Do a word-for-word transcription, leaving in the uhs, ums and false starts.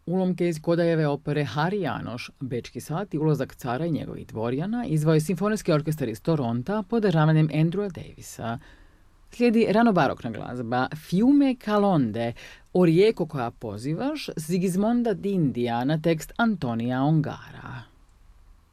Ulomke iz Kodajeve opere Hari Janoš, Bečki sat i Ulazak cara i njegovih dvorjana izvao je Simfonijski orkestar iz Toronta pod državanjem Andrewa Davisa. Slijedi ranobarokna glazba Fiume Calonde, o rijeko koja pozivaš, Sigismonda d'India na tekst Antonija Ongara.